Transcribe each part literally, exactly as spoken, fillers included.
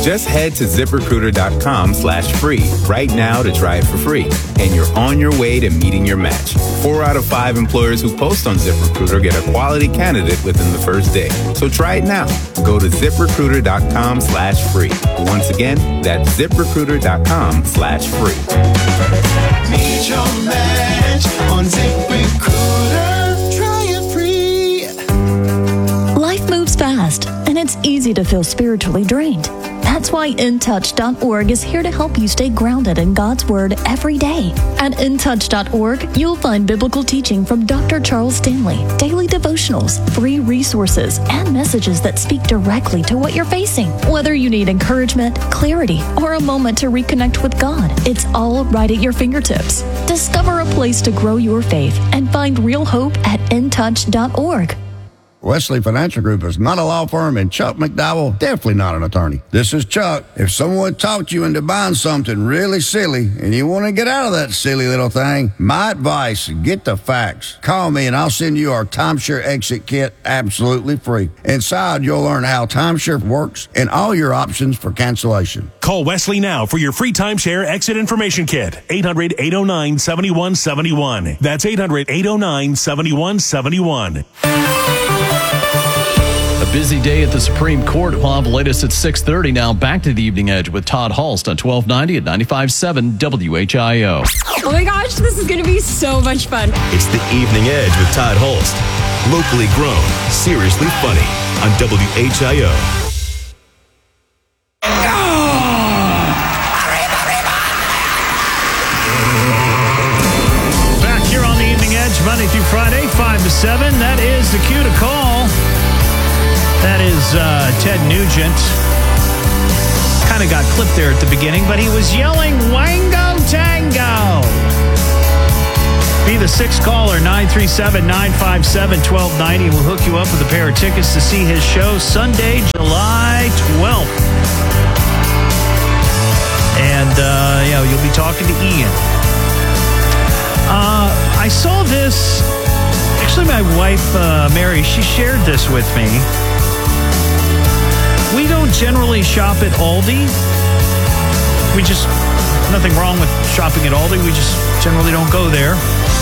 Just head to ZipRecruiter.com slash free right now to try it for free. And you're on your way to meeting your match. Four out of five employers who post on ZipRecruiter get a quality candidate within the first day. So try it now. Go to ZipRecruiter.com slash free. Once again, that's ZipRecruiter.com slash free. Meet your match on ZipRecruiter. Try it free. Life moves fast, and it's easy to feel spiritually drained. That's why In Touch dot org is here to help you stay grounded in God's Word every day. At In Touch dot org, you'll find biblical teaching from Doctor Charles Stanley, daily devotionals, free resources, and messages that speak directly to what you're facing. Whether you need encouragement, clarity, or a moment to reconnect with God, it's all right at your fingertips. Discover a place to grow your faith and find real hope at In Touch dot org. Wesley Financial Group is not a law firm, and Chuck McDowell definitely not an attorney. This is Chuck. If someone talked you into buying something really silly and you want to get out of that silly little thing, my advice, get the facts. Call me and I'll send you our timeshare exit kit absolutely free. Inside, you'll learn how timeshare works and all your options for cancellation. Call Wesley now for your free timeshare exit information kit. eight hundred, eight oh nine, seven one seven one. That's eight hundred, eight oh nine, seven one seven one. A busy day at the Supreme Court. We'll have the latest at six thirty. Now back to the Evening Edge with Todd Halst on twelve ninety at ninety-five point seven W H I O. Oh my gosh, this is going to be so much fun. It's the Evening Edge with Todd Halst. Locally grown, seriously funny on W H I O. Back here on the Evening Edge, Monday through Friday, five to seven. That is the cue to call. That is uh, Ted Nugent. Kind of got clipped there at the beginning, but he was yelling, Wango Tango. Be the sixth caller, nine three seven, nine five seven, one two nine zero. We'll hook you up with a pair of tickets to see his show Sunday, July twelfth. And, uh, yeah, you'll be talking to Ian. Uh, I saw this. Actually, my wife, uh, Mary, she shared this with me. We don't generally shop at Aldi. We just, nothing wrong with shopping at Aldi. We just generally don't go there.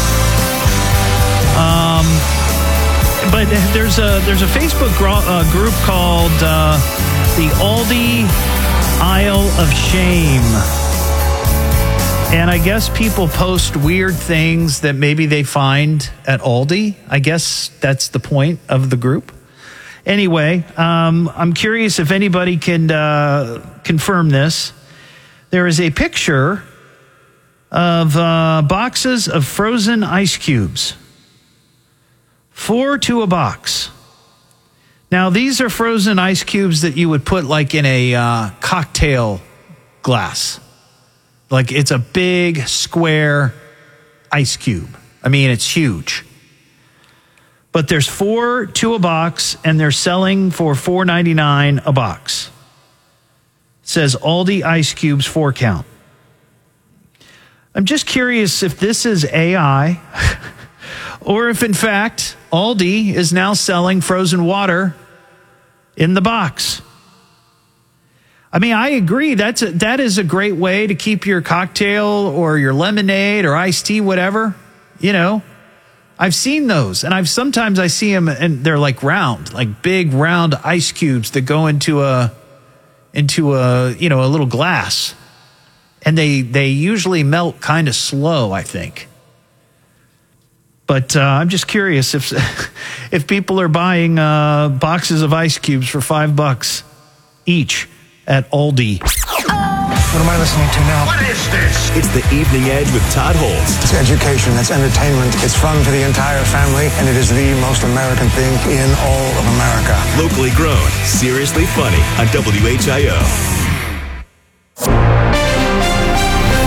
Um, but there's a there's a Facebook gro- uh, group called uh, the Aldi Aisle of Shame. And I guess people post weird things that maybe they find at Aldi. I guess that's the point of the group. Anyway, um, I'm curious if anybody can uh, confirm this. There is a picture of uh, boxes of frozen ice cubes. Four to a box. Now, these are frozen ice cubes that you would put like in a uh, cocktail glass. Like it's a big square ice cube. I mean, it's huge. But there's four to a box, and they're selling for four ninety-nine a box. It says Aldi ice cubes four count. I'm just curious if this is A I or if, in fact, Aldi is now selling frozen water in the box. I mean, I agree. That's a, that is a great way to keep your cocktail or your lemonade or iced tea, whatever, you know. I've seen those, and I've sometimes I see them, and they're like round, like big round ice cubes that go into a into a you know a little glass, and they they usually melt kind of slow, I think. But uh, I'm just curious if if people are buying uh, boxes of ice cubes for five bucks each at Aldi. What am I listening to now? What is this? It's the Evening Edge with Todd Halst. It's education, it's entertainment, it's fun for the entire family, and it is the most American thing in all of America. Locally grown, seriously funny on W H I O.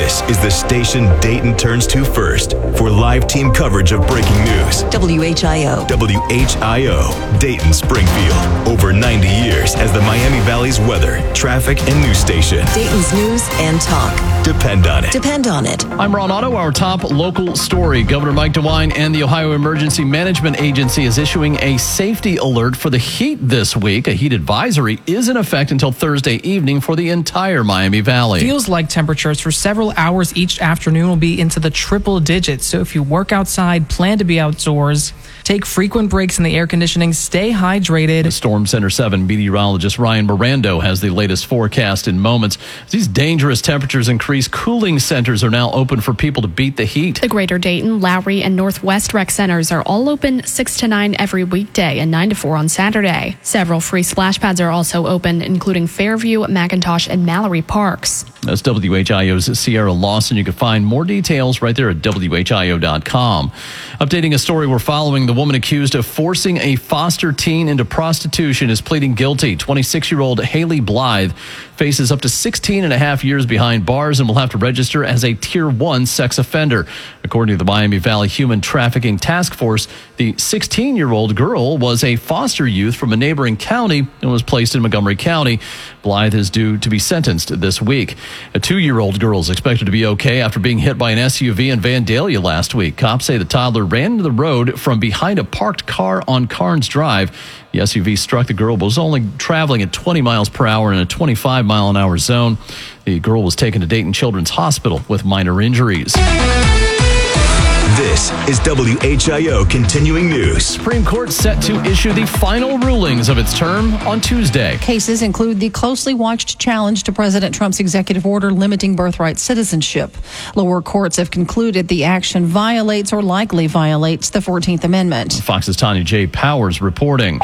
This is the station Dayton turns to first for live team coverage of breaking news. W H I O. W H I O, Dayton Springfield. Over ninety years as the Miami Valley's weather, traffic, and news station. Dayton's news and talk. Depend on it. Depend on it. I'm Ron Otto. Our top local story. Governor Mike DeWine and the Ohio Emergency Management Agency is issuing a safety alert for the heat this week. A heat advisory is in effect until Thursday evening for the entire Miami Valley. Feels like temperatures for several hours each afternoon will be into the triple digits. So if you work outside, plan to be outdoors, take frequent breaks in the air conditioning, stay hydrated. The Storm Center seven meteorologist Ryan Mirando has the latest forecast in moments. As these dangerous temperatures increase, cooling centers are now open for people to beat the heat. The Greater Dayton, Lowry, and Northwest Rec Centers are all open six to nine every weekday and nine to four on Saturday. Several free splash pads are also open, including Fairview, McIntosh, and Mallory Parks. That's W H I O's Sierra Lawson. You can find more details right there at W H I O dot com. Updating a story we're following, the woman accused of forcing a foster teen into prostitution is pleading guilty. twenty-six-year-old Haley Blythe faces up to sixteen and a half years behind bars and will have to register as a Tier one sex offender. According to the Miami Valley Human Trafficking Task Force, the sixteen-year-old girl was a foster youth from a neighboring county and was placed in Montgomery County. Blythe is due to be sentenced this week. A two-year-old girl is expected to be okay after being hit by an S U V in Vandalia last week. Cops say the toddler ran into the road from behind a parked car on Carnes Drive. The S U V struck the girl, but was only traveling at twenty miles per hour in a twenty-five mile an hour zone. The girl was taken to Dayton Children's Hospital with minor injuries. This is W H I O Continuing News. Supreme Court set to issue the final rulings of its term on Tuesday. Cases include the closely watched challenge to President Trump's executive order limiting birthright citizenship. Lower courts have concluded the action violates or likely violates the fourteenth Amendment. Fox's Tanya J. Powers reporting.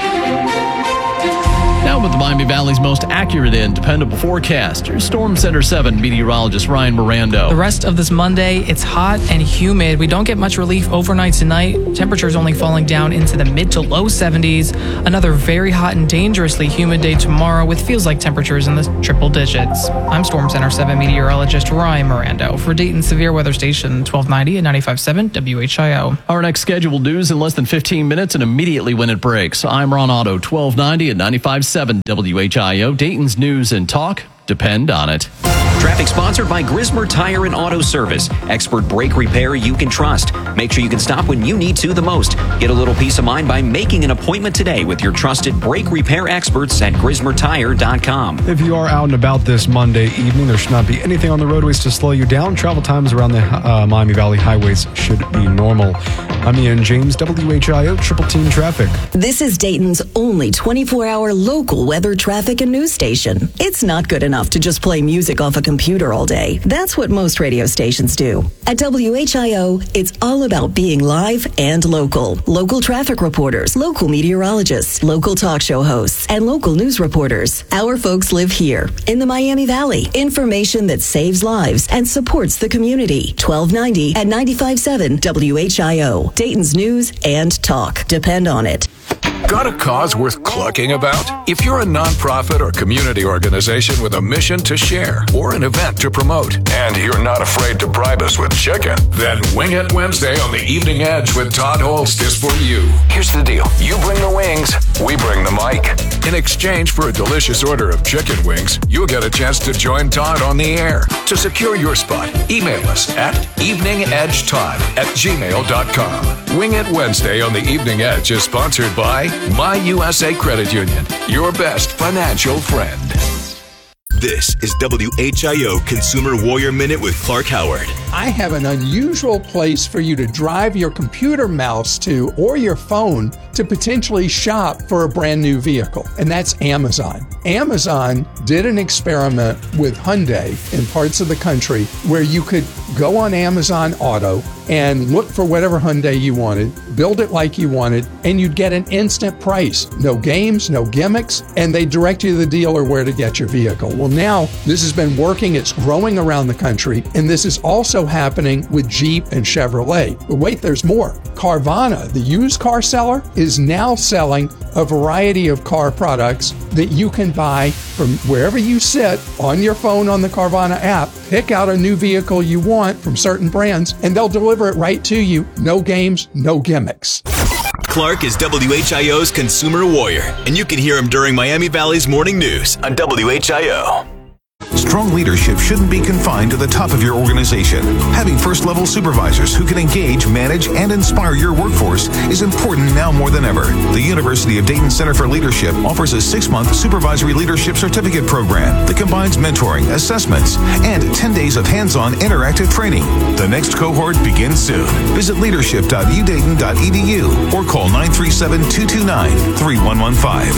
Now with the Miami Valley's most accurate and dependable forecast, your Storm Center seven meteorologist Ryan Mirando. The rest of this Monday, it's hot and humid. We don't get much relief overnight tonight. Temperatures only falling down into the mid to low seventies. Another very hot and dangerously humid day tomorrow with feels like temperatures in the triple digits. I'm Storm Center seven meteorologist Ryan Mirando for Dayton Severe Weather Station twelve ninety and ninety-five point seven W H I O. Our next scheduled news in less than fifteen minutes and immediately when it breaks. I'm Ron Otto, twelve ninety and ninety-five point seven W H I O. Dayton's news and talk. Depend on it. Traffic sponsored by Grismer Tire and Auto Service. Expert brake repair you can trust. Make sure you can stop when you need to the most. Get a little peace of mind by making an appointment today with your trusted brake repair experts at Grismer Tire dot com. If you are out and about this Monday evening, there should not be anything on the roadways to slow you down. Travel times around the uh, Miami Valley highways should be normal. I'm Ian James, W H I O Triple Team Traffic. This is Dayton's only twenty-four hour local weather, traffic, and news station. It's not good enough to just play music off a computer all day. That's what most radio stations do. At W H I O, it's all about being live and local. Local traffic reporters, local meteorologists, local talk show hosts, and local news reporters. Our folks live here in the Miami Valley. Information that saves lives and supports the community. twelve ninety and ninety-five point seven W H I O. Dayton's news and talk. Depend on it. Got a cause worth clucking about? If you're a nonprofit or community organization with a mission to share or an event to promote, and you're not afraid to bribe us with chicken, then Wing It Wednesday on the Evening Edge with Todd Holst is for you. Here's the deal. You bring the wings, we bring the mic. In exchange for a delicious order of chicken wings, you'll get a chance to join Todd on the air. To secure your spot, email us at eveningedgetodd at gmail dot com. Wing It Wednesday on the Evening Edge is sponsored by My U S A Credit Union, your best financial friend. This is W H I O Consumer Warrior Minute with Clark Howard. I have an unusual place for you to drive your computer mouse to or your phone to potentially shop for a brand new vehicle, and that's Amazon. Amazon did an experiment with Hyundai in parts of the country where you could go on Amazon Auto and look for whatever Hyundai you wanted, build it like you wanted, and you'd get an instant price. No games, no gimmicks, and they direct you to the dealer where to get your vehicle. Well, now this has been working. It's growing around the country, and this is also happening with Jeep and Chevrolet. But wait, there's more. Carvana, the used car seller, is now selling a variety of car products that you can buy from wherever you sit on your phone on the Carvana app. Pick out a new vehicle you want from certain brands, and they'll deliver it right to you. No games, no gimmicks. Clark is W H I O's consumer warrior, and you can hear him during Miami Valley's morning news on W H I O. Strong leadership shouldn't be confined to the top of your organization. Having first-level supervisors who can engage, manage, and inspire your workforce is important now more than ever. The University of Dayton Center for Leadership offers a six-month supervisory leadership certificate program that combines mentoring, assessments, and ten days of hands-on interactive training. The next cohort begins soon. Visit leadership dot u dayton dot e d u or call nine three seven, two two nine, three one one five.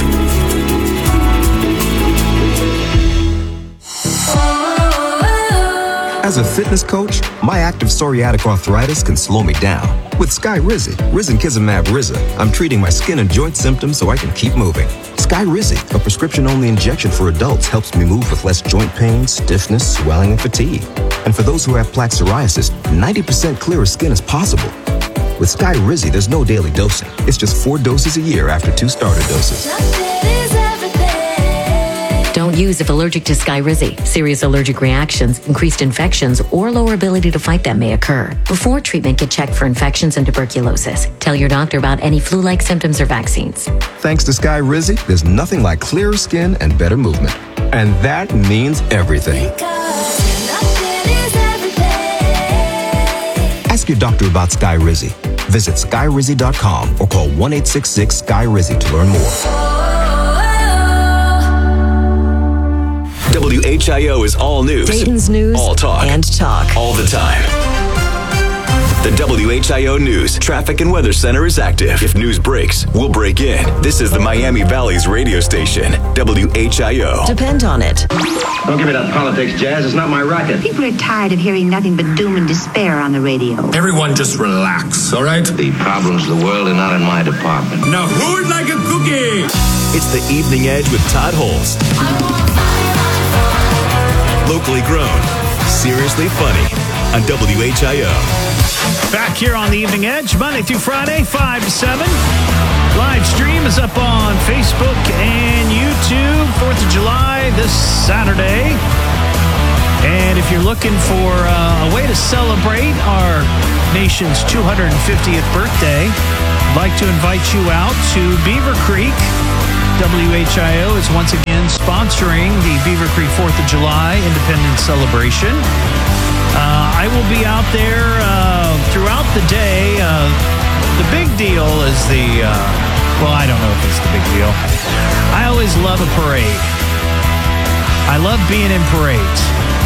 As a fitness coach, my active psoriatic arthritis can slow me down. With Skyrizi, Risankizumab Riza, I'm treating my skin and joint symptoms so I can keep moving. Skyrizi, a prescription-only injection for adults, helps me move with less joint pain, stiffness, swelling, and fatigue. And for those who have plaque psoriasis, ninety percent clearer skin is possible. With Skyrizi, there's no daily dosing. It's just four doses a year after two starter doses. Don't use if allergic to Skyrizi. Serious allergic reactions, increased infections, or lower ability to fight them may occur. Before treatment, get checked for infections and tuberculosis. Tell your doctor about any flu-like symptoms or vaccines. Thanks to Skyrizi, there's nothing like clearer skin and better movement. And that means everything. Ask your doctor about Skyrizi. Visit Skyrizi dot com or call one eight six six Skyrizi to learn more. W H I O is all news. Dayton's news all talk. And talk. All the time. The W H I O News Traffic and Weather Center is active. If news breaks, we'll break in. This is the Miami Valley's radio station, W H I O. Depend on it. Don't give me that politics, Jazz. It's not my racket. People are tired of hearing nothing but doom and despair on the radio. Everyone just relax, all right? The problems of the world are not in my department. Now who would like a cookie? It's the Evening Edge with Todd Holst. Locally grown, seriously funny on W H I O. Back here on the Evening Edge, Monday through Friday, five to seven. Live stream is up on Facebook and YouTube, fourth of July this Saturday. And if you're looking for uh, a way to celebrate our nation's two hundred fiftieth birthday, I'd like to invite you out to Beaver Creek. W H I O is once again sponsoring the Beaver Creek fourth of July Independence Celebration. Uh, I will be out there uh, throughout the day. Uh, the big deal is the, uh, well, I don't know if it's the big deal. I always love a parade. I love being in parades.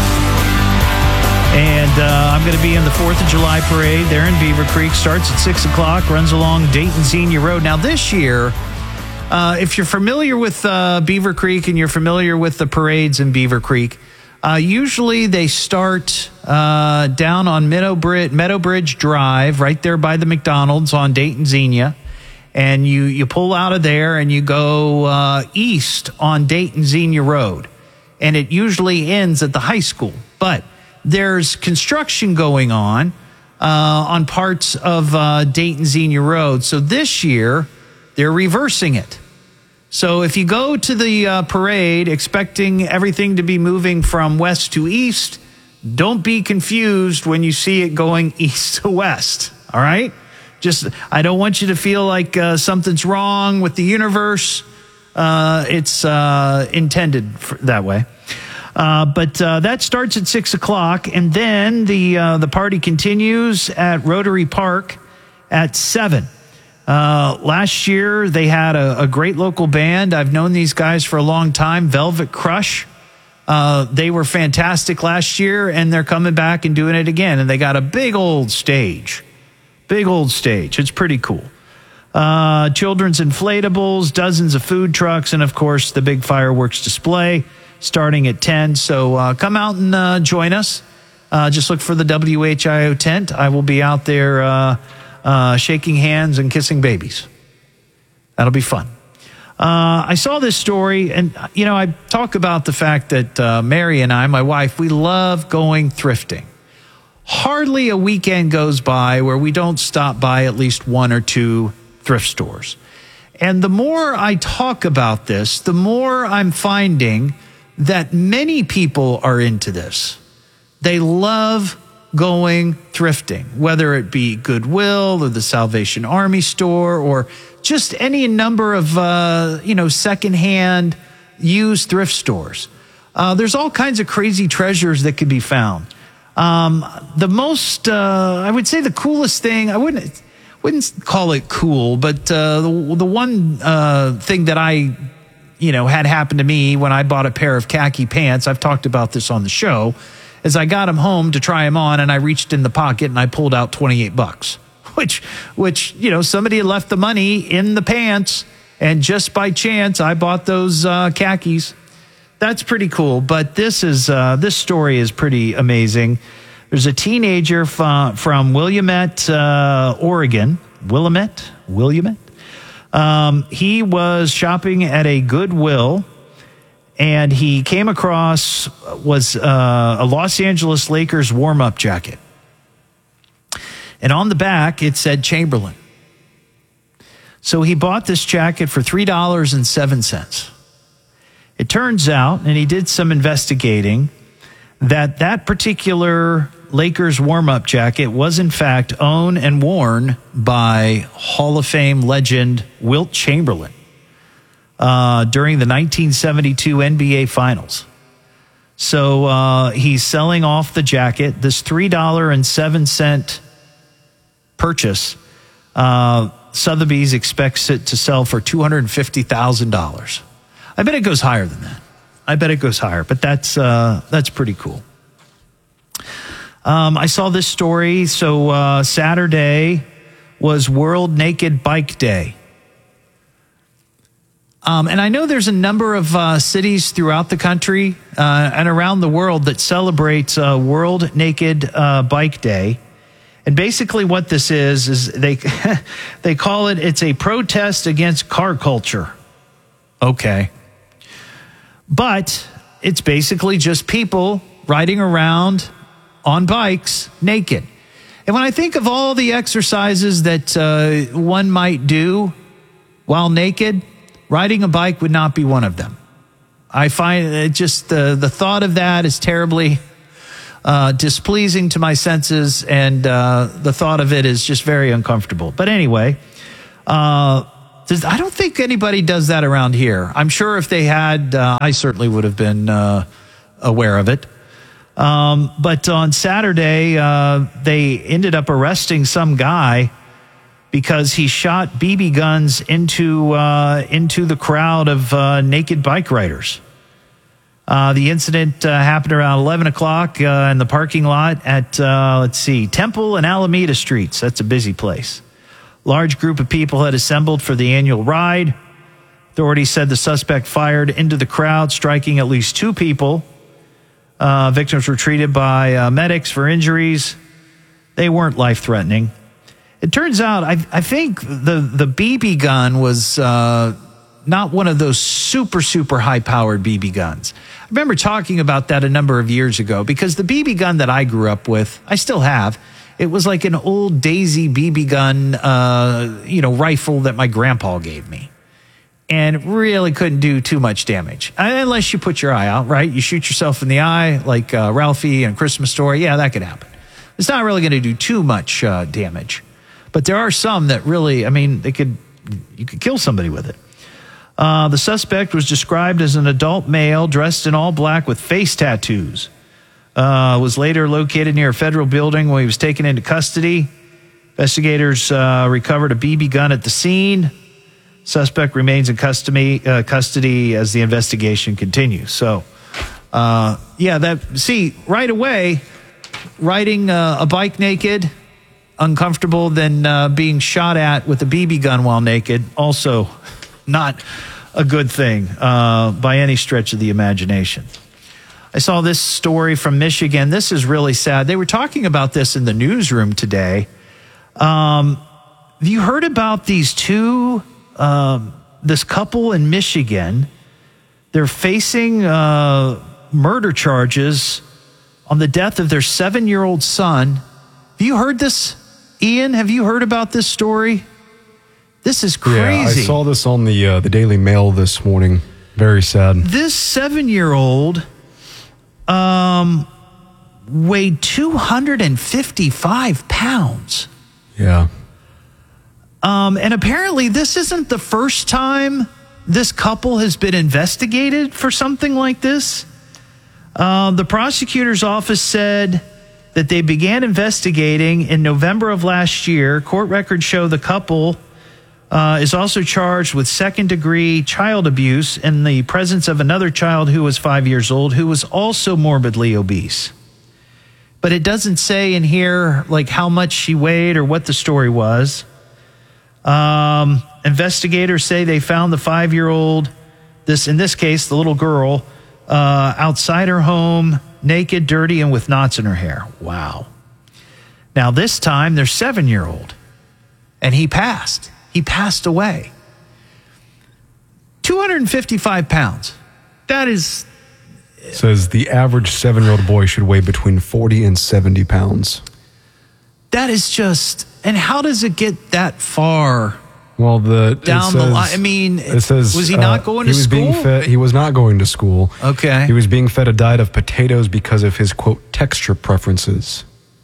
And uh, I'm going to be in the fourth of July parade there in Beaver Creek. Starts at six o'clock, runs along Dayton Xenia Road. Now, this year, uh, if you're familiar with uh, Beaver Creek and you're familiar with the parades in Beaver Creek, uh, usually they start uh, down on Meadow Bridge, Meadow Bridge Drive, right there by the McDonald's on Dayton Xenia. And you, you pull out of there and you go uh, east on Dayton Xenia Road. And it usually ends at the high school. But there's construction going on uh, on parts of uh, Dayton Xenia Road. So this year, they're reversing it. So if you go to the uh, parade expecting everything to be moving from west to east, don't be confused when you see it going east to west. All right? Just, I don't want you to feel like uh, something's wrong with the universe. Uh, it's uh, intended for, that way. Uh, but uh, that starts at six o'clock, and then the uh, the party continues at Rotary Park at seven. Uh, last year, they had a, a great local band. I've known these guys for a long time, Velvet Crush. Uh, they were fantastic last year, and they're coming back and doing it again. And they got a big old stage. Big old stage. It's pretty cool. Uh, children's inflatables, dozens of food trucks, and, of course, the big fireworks display starting at ten. So uh, come out and uh, join us. Uh, just look for the W H I O tent. I will be out there uh, uh, shaking hands and kissing babies. That'll be fun. Uh, I saw this story, and, you know, I talk about the fact that uh, Mary and I, my wife, we love going thrifting. Hardly a weekend goes by where we don't stop by at least one or two thrift stores. And the more I talk about this, the more I'm finding that many people are into this. They love going thrifting, whether it be Goodwill or the Salvation Army store or just any number of, uh, you know, secondhand used thrift stores. Uh, there's all kinds of crazy treasures that could be found. Um, the most, uh, I would say the coolest thing, I wouldn't, wouldn't call it cool, but uh, the, the one uh, thing that I, you know, had happen to me when I bought a pair of khaki pants, I've talked about this on the show, is I got them home to try them on, and I reached in the pocket and I pulled out twenty-eight bucks, which, which, you know, somebody had left the money in the pants, and just by chance, I bought those uh, khakis. That's pretty cool. But this is uh, this story is pretty amazing. There's a teenager from, from Willamette, uh, Oregon. Willamette? Willamette? Um, he was shopping at a Goodwill, and he came across was uh, a Los Angeles Lakers warm-up jacket. And on the back, it said Chamberlain. So he bought this jacket for three dollars and seven cents. It turns out, and he did some investigating, that that particular Lakers warm-up jacket was in fact owned and worn by Hall of Fame legend Wilt Chamberlain uh, during the nineteen seventy-two N B A Finals. So uh, he's selling off the jacket. This three dollars and seven cents purchase, uh, Sotheby's expects it to sell for two hundred fifty thousand dollars. I bet it goes higher than that. I bet it goes higher, but that's uh, that's pretty cool. Um, I saw this story. So uh, Saturday was World Naked Bike Day. Um, and I know there's a number of uh, cities throughout the country uh, and around the world that celebrate uh, World Naked uh, Bike Day. And basically what this is, is they they call it, it's a protest against car culture. Okay. But it's basically just people riding around on bikes naked. And when I think of all the exercises that uh, one might do while naked, riding a bike would not be one of them. I find it just uh, the thought of that is terribly uh, displeasing to my senses, and uh, the thought of it is just very uncomfortable. But anyway, uh, I don't think anybody does that around here. I'm sure if they had, uh, I certainly would have been uh, aware of it. Um, but on Saturday, uh, they ended up arresting some guy because he shot B B guns into uh, into the crowd of uh, naked bike riders. Uh, the incident uh, happened around eleven o'clock uh, in the parking lot at, uh, let's see, Temple and Alameda Streets. That's a busy place. Large group of people had assembled for the annual ride. Authorities said the suspect fired into the crowd, striking at least two people. Uh, victims were treated by uh, medics for injuries. They weren't life-threatening. It turns out, I, I think the, the B B gun was uh, not one of those super, super high-powered B B guns. I remember talking about that a number of years ago because the B B gun that I grew up with, I still have, it was like an old Daisy B B gun, uh, you know, rifle that my grandpa gave me. And it really couldn't do too much damage. Unless you put your eye out, right? You shoot yourself in the eye, like uh, Ralphie and Christmas Story. Yeah, that could happen. It's not really going to do too much uh, damage. But there are some that really, I mean, they could, you could kill somebody with it. Uh, the suspect was described as an adult male dressed in all black with face tattoos. Uh, was later located near a federal building where he was taken into custody. Investigators uh, recovered a B B gun at the scene. Suspect remains in custody, uh, custody as the investigation continues. So, uh, yeah, that see right away, riding uh, a bike naked, uncomfortable than uh, being shot at with a B B gun while naked. Also, not a good thing uh, by any stretch of the imagination. I saw this story from Michigan. This is really sad. They were talking about this in the newsroom today. Um, have you heard about these two, um, this couple in Michigan? They're facing uh, murder charges on the death of their seven-year-old son. Have you heard this, Ian? Have you heard about this story? This is crazy. Yeah, I saw this on the uh, the Daily Mail this morning. Very sad. This seven-year-old um, weighed two hundred fifty-five pounds. Yeah. Um, and apparently this isn't the first time this couple has been investigated for something like this. Uh, the prosecutor's office said that they began investigating in November of last year. Court records show the couple uh, is also charged with second-degree child abuse in the presence of another child who was five years old, who was also morbidly obese. But it doesn't say in here like how much she weighed or what the story was. Um, investigators say they found the five-year-old, this in this case, the little girl, uh, outside her home, naked, dirty, and with knots in her hair. Wow. Now this time, their seven-year-old, and he passed. He passed away. two hundred fifty-five pounds. That is... It says the average seven-year-old boy should weigh between forty and seventy pounds. That is just... And how does it get that far? Well, the down says, the line. I mean, it says, was he not uh, going he to was school? Being fed, he was not going to school. Okay. He was being fed a diet of potatoes because of his, quote, texture preferences.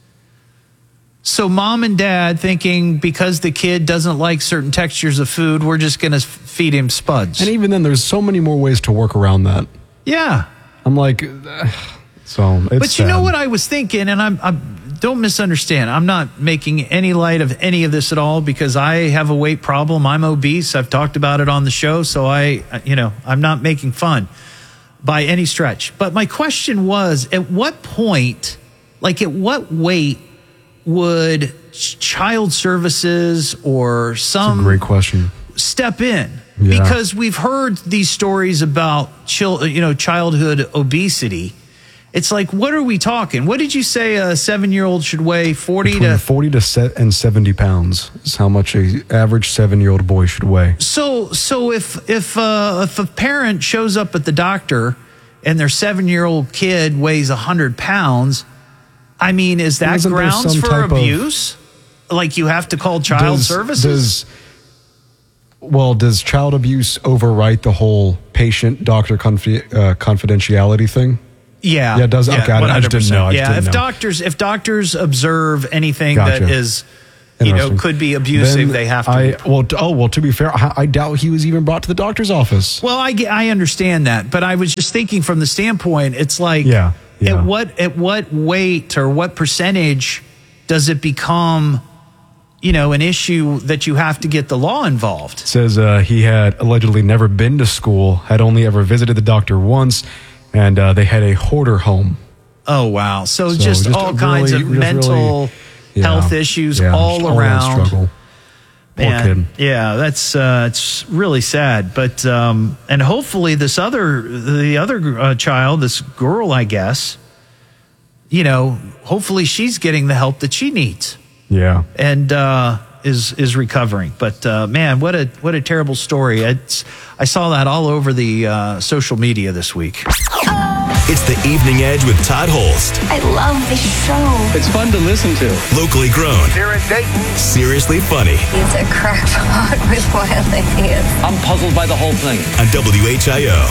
So mom and dad thinking because the kid doesn't like certain textures of food, we're just going to feed him spuds. And even then, there's so many more ways to work around that. Yeah. I'm like, uh, so it's But you sad. know what I was thinking, and I'm, I'm don't misunderstand. I'm not making any light of any of this at all because I have a weight problem. I'm obese. I've talked about it on the show. So I, you know, I'm not making fun by any stretch. But my question was, at what point, like at what weight would child services or some That's a great question. step in? Yeah. Because we've heard these stories about chil- you know, childhood obesity. It's like, what are we talking? What did you say a seven-year-old should weigh? forty Between to forty to se- and seventy pounds is how much a average seven-year-old boy should weigh. So, so if if uh, if a parent shows up at the doctor and their seven-year-old kid weighs a hundred pounds, I mean, is that Isn't there grounds some for type of- abuse? Like you have to call child Does- services? Does, well, does child abuse overwrite the whole patient-doctor confi- uh, confidentiality thing? Yeah. Yeah, it does. Okay, I just didn't know. I just yeah, didn't if know. doctors if doctors observe anything Gotcha. that is, you know, Interesting. could be abusive, Then they have to. I, well, t- oh well. To be fair, I, I doubt he was even brought to the doctor's office. Well, I, get- I understand that, but I was just thinking from the standpoint, it's like, Yeah, yeah. at what at what weight or what percentage does it become, you know, an issue that you have to get the law involved? It says uh, he had allegedly never been to school, had only ever visited the doctor once, and uh, they had a hoarder home. Oh wow! So, So just, just all a kinds really- of just mental really- yeah. health issues Yeah, all just around. struggle. Poor Man, kid. yeah, that's uh, it's really sad. But um, and hopefully this other the other uh, child, this girl, I guess, you know, hopefully she's getting the help that she needs Yeah. and uh, is is recovering. But uh, man, what a what a terrible story! It's, I saw that all over the uh, social media this week. It's the Evening Edge with Todd Holst. I love this show. It's fun to listen to. Locally grown. Here in Dayton. Seriously funny. He's a crackpot with wild ideas. I'm puzzled by the whole thing. On W H I O.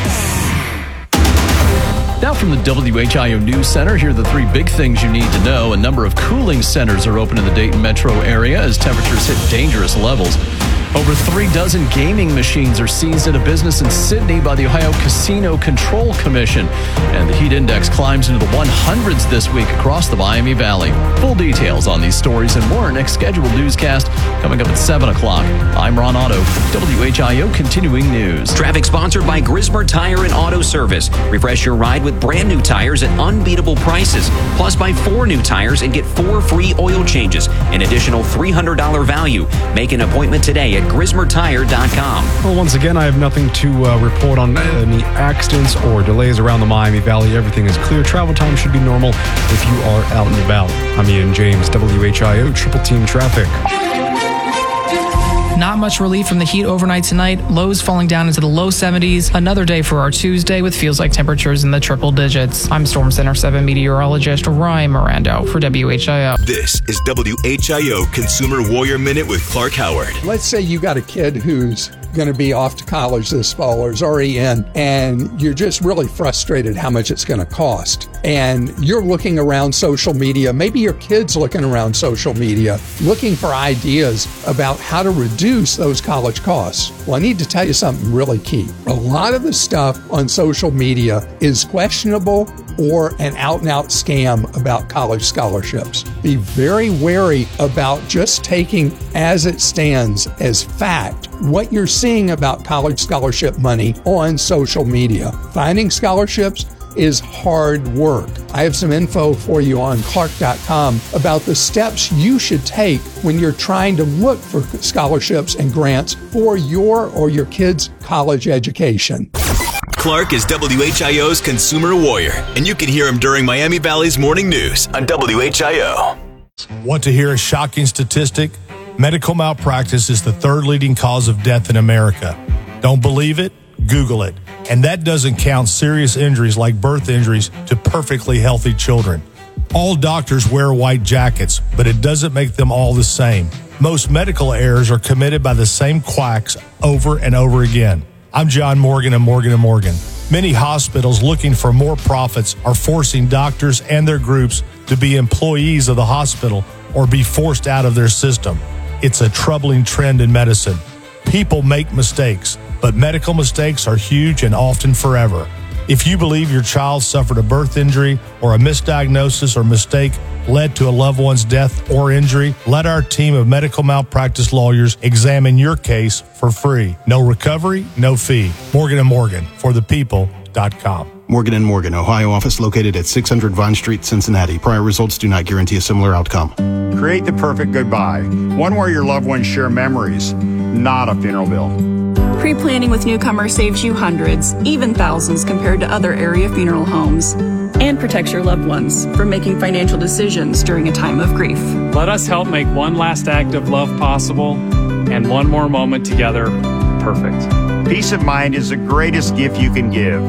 Now from the W H I O News Center, here are the three big things you need to know. A number of cooling centers are open in the Dayton metro area as temperatures hit dangerous levels. Over three dozen gaming machines are seized at a business in Sydney by the Ohio Casino Control Commission. And the heat index climbs into the hundreds this week across the Miami Valley. Full details on these stories and more next scheduled newscast coming up at seven o'clock. I'm Ron Otto, W H I O Continuing News. Traffic sponsored by Grismer Tire and Auto Service. Refresh your ride with brand new tires at unbeatable prices. Plus, buy four new tires and get four free oil changes, an additional three hundred dollars value. Make an appointment today at at grismer tire dot com. Well, once again, I have nothing to uh, report on any accidents or delays around the Miami Valley. Everything is clear. Travel time should be normal if you are out and about. I'm Ian James, W H I O Triple Team Traffic. Not much relief from the heat overnight tonight. Lows falling down into the low seventies. Another day for our Tuesday with feels like temperatures in the triple digits. I'm Storm Center seven meteorologist Ryan Mirando for W H I O. This is W H I O Consumer Warrior Minute with Clark Howard. Let's say you got a kid who's going to be off to college this fall or is already in, and you're just really frustrated how much it's going to cost. And you're looking around social media, maybe your kid's looking around social media, looking for ideas about how to reduce those college costs. Well, I need to tell you something really key. A lot of the stuff on social media is questionable or an out-and-out scam about college scholarships. Be very wary about just taking as it stands as fact what you're seeing about college scholarship money on social media. Finding scholarships is hard work. I have some info for you on clark dot com about the steps you should take when you're trying to look for scholarships and grants for your or your kids' college education. Clark is W H I O's Consumer Warrior, and you can hear him during Miami Valley's Morning News on W H I O. Want to hear a shocking statistic? Medical malpractice is the third leading cause of death in America. Don't believe it? Google it. And that doesn't count serious injuries like birth injuries to perfectly healthy children. All doctors wear white jackets, but it doesn't make them all the same. Most medical errors are committed by the same quacks over and over again. I'm John Morgan of Morgan and Morgan. Many hospitals looking for more profits are forcing doctors and their groups to be employees of the hospital or be forced out of their system. It's a troubling trend in medicine. People make mistakes, but medical mistakes are huge and often forever. If you believe your child suffered a birth injury or a misdiagnosis or mistake led to a loved one's death or injury, let our team of medical malpractice lawyers examine your case for free. No recovery, no fee. Morgan and Morgan, for the people dot com. Morgan and Morgan, Ohio office located at six hundred Vine Street, Cincinnati. Prior results do not guarantee a similar outcome. Create the perfect goodbye. One where your loved ones share memories, not a funeral bill. Pre-planning with Newcomer saves you hundreds, even thousands compared to other area funeral homes, and protects your loved ones from making financial decisions during a time of grief. Let us help make one last act of love possible and one more moment together perfect. Peace of mind is the greatest gift you can give.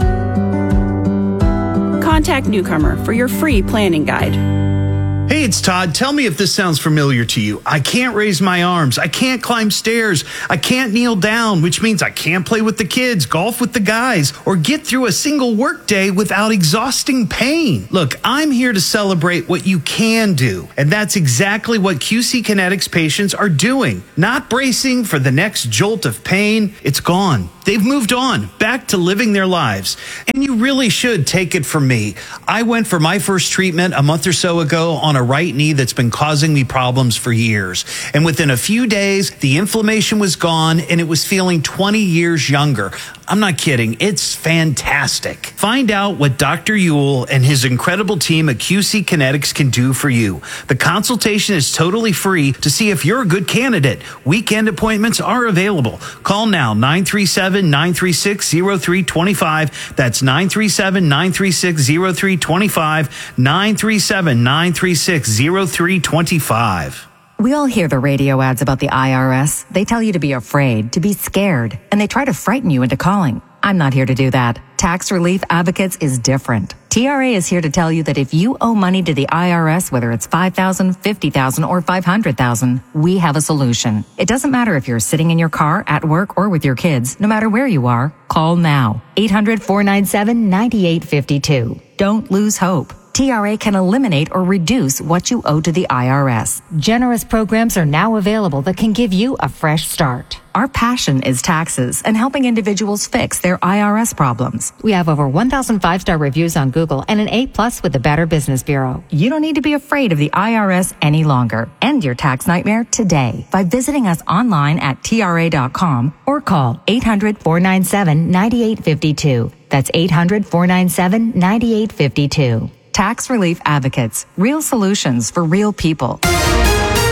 Contact Newcomer for your free planning guide. Hey, it's Todd. Tell me if this sounds familiar to you. I can't raise my arms. I can't climb stairs. I can't kneel down, which means I can't play with the kids, golf with the guys, or get through a single workday without exhausting pain. Look, I'm here to celebrate what you can do, and that's exactly what Q C Kinetics patients are doing. Not bracing for the next jolt of pain. It's gone. They've moved on, back to living their lives. And you really should take it from me. I went for my first treatment a month or so ago on a right knee that's been causing me problems for years. And within a few days, the inflammation was gone and it was feeling twenty years younger. I'm not kidding. It's fantastic. Find out what Doctor Ewell and his incredible team at Q C Kinetics can do for you. The consultation is totally free to see if you're a good candidate. Weekend appointments are available. Call now, nine three seven, nine three six, zero three two five. That's nine three seven, nine three six, zero three two five, nine three seven, nine three six, zero three two five. We all hear the radio ads about the I R S. They tell you to be afraid, to be scared, and they try to frighten you into calling. I'm not here to do that. Tax Relief Advocates is different. T R A is here to tell you that if you owe money to the I R S, whether it's five thousand dollars, fifty thousand dollars, or five hundred thousand dollars, we have a solution. It doesn't matter if you're sitting in your car, at work, or with your kids. No matter where you are, call now. eight hundred, four nine seven, nine eight five two. Don't lose hope. T R A can eliminate or reduce what you owe to the I R S. Generous programs are now available that can give you a fresh start. Our passion is taxes and helping individuals fix their I R S problems. We have over one thousand five-star reviews on Google and an A plus with the Better Business Bureau. You don't need to be afraid of the I R S any longer. End your tax nightmare today by visiting us online at T R A dot com or call eight hundred, four nine seven, nine eight five two. That's eight hundred, four nine seven, nine eight five two. Tax Relief Advocates. Real solutions for real people.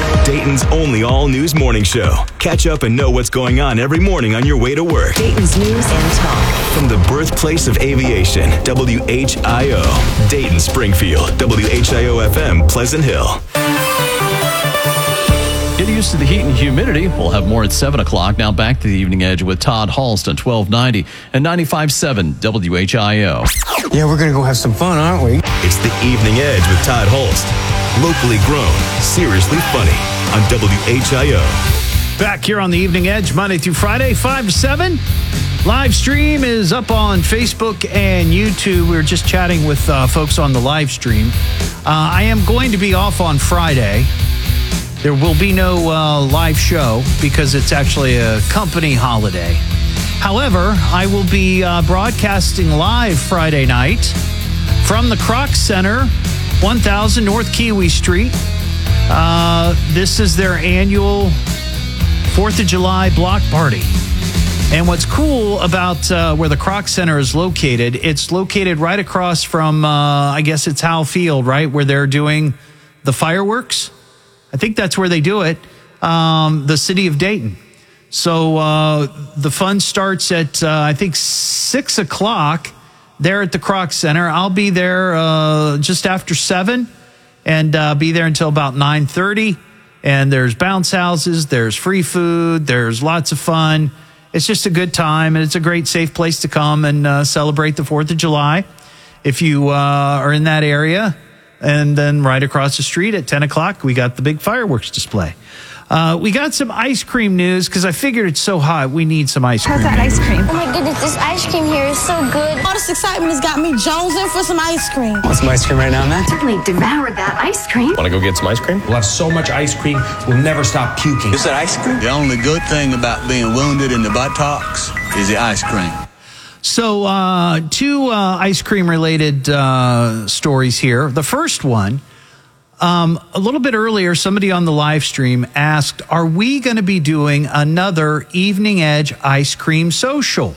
Dayton's only all-news morning show. Catch up and know what's going on every morning on your way to work. Dayton's news and talk. From the birthplace of aviation, W H I O. Dayton, Springfield, W H I O F M, Pleasant Hill. Get used to the heat and humidity. We'll have more at seven o'clock. Now back to the Evening Edge with Todd Halston, twelve ninety and ninety-five point seven W H I O. Yeah, we're going to go have some fun, aren't we? It's the Evening Edge with Todd Holst. Locally grown, seriously funny on W H I O. Back here on the Evening Edge, Monday through Friday, five to seven. Live stream is up on Facebook and YouTube. We were just chatting with uh, folks on the live stream. Uh, I am going to be off on Friday. There will be no uh, live show because it's actually a company holiday. However, I will be uh, broadcasting live Friday night from the Kroc Center, one thousand North Kiwi Street. Uh, this is their annual fourth of July block party. And what's cool about uh, where the Kroc Center is located, it's located right across from, uh, I guess it's Howell Field, right, where they're doing the fireworks. I think that's where they do it, um, the city of Dayton. So uh, the fun starts at, uh, I think, six o'clock there at the Kroc Center. I'll be there uh, just after seven and uh, be there until about nine thirty. And there's bounce houses, there's free food, there's lots of fun. It's just a good time, and it's a great, safe place to come and uh, celebrate the fourth of July. If you uh, are in that area. And then right across the street at ten o'clock, we got the big fireworks display. Uh, we got some ice cream news because I figured it's so hot. We need some ice cream. How's that ice cream? Oh my goodness, this ice cream here is so good. All this excitement has got me jonesing for some ice cream. Want some ice cream right now, Matt? Certainly devour that ice cream. Want to go get some ice cream? We'll have so much ice cream, we'll never stop puking. Is that ice cream? The only good thing about being wounded in the buttocks is the ice cream. So, uh, two uh, ice cream related uh, stories here. The first one, um, a little bit earlier, somebody on the live stream asked, are we going to be doing another Evening Edge ice cream social?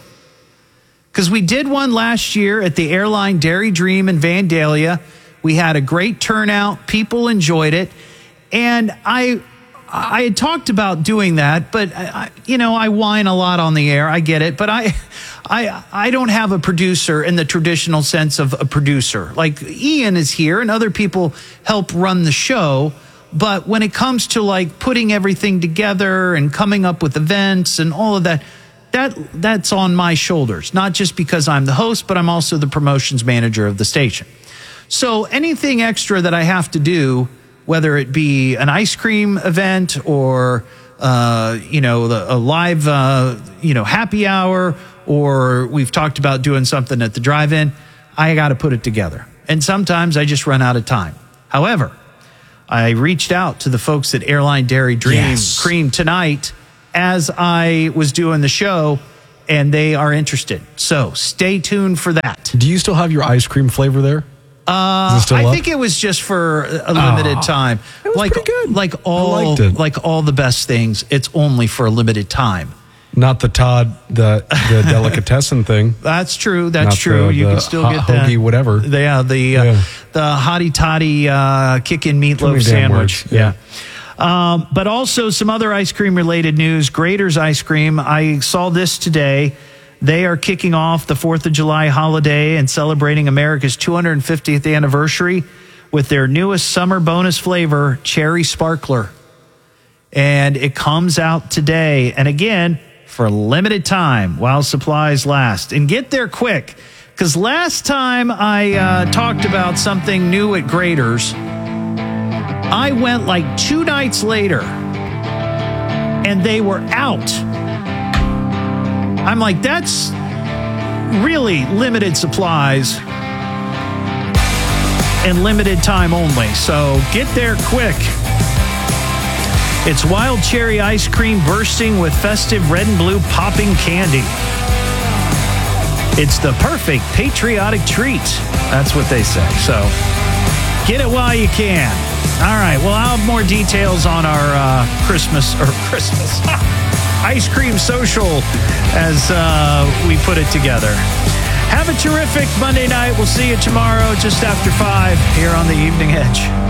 Because we did one last year at the Airline Dairy Dream in Vandalia. We had a great turnout. People enjoyed it. And I I had talked about doing that, but, I, you know, I whine a lot on the air. I get it. But I, I, I don't have a producer in the traditional sense of a producer. Like, Ian is here and other people help run the show. But when it comes to, like, putting everything together and coming up with events and all of that, that that's on my shoulders. Not just because I'm the host, but I'm also the promotions manager of the station. So anything extra that I have to do, whether it be an ice cream event or, uh, you know, the, a live, uh, you know, happy hour, or we've talked about doing something at the drive-in, I got to put it together. And sometimes I just run out of time. However, I reached out to the folks at Airline Dairy Dream yes. Cream tonight as I was doing the show, and they are interested. So stay tuned for that. Do you still have your ice cream flavor there? Uh, I up? think it was just for a limited oh, time. It was like, pretty good. Like all, like all the best things, it's only for a limited time. Not the Todd, the the delicatessen thing. That's true. That's Not true. The, you the can still hot, get that. Hoagie, whatever. Yeah, the yeah. Uh, the hottie toddy uh, kickin' meatloaf sandwich. Words. Yeah. yeah. Um, but also some other ice cream related news. Graeter's Ice Cream. I saw this today. They are kicking off the fourth of July holiday and celebrating America's two hundred fiftieth anniversary with their newest summer bonus flavor, Cherry Sparkler. And it comes out today. And again, for a limited time while supplies last. And get there quick, because last time I uh, talked about something new at Graeter's, I went like two nights later and they were out. I'm like, that's really limited supplies and limited time only. So get there quick. It's wild cherry ice cream bursting with festive red and blue popping candy. It's the perfect patriotic treat. That's what they say. So get it while you can. All right. Well, I'll have more details on our uh, Christmas or Christmas ice cream social as uh, we put it together. Have a terrific Monday night. We'll see you tomorrow just after five here on the Evening Edge.